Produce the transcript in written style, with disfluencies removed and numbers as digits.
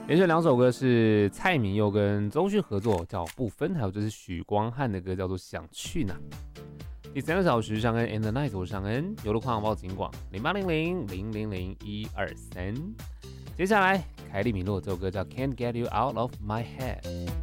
连续2首歌是蔡明佑跟周迅合作，叫《不分》，还有就是许光汉的歌叫做《想去哪》。第3个小时，尚恩 and the night， 我是尚恩，邮路狂报警广0800000123。接下来，凯莉米洛这首歌叫《Can't Get You Out of My Head》。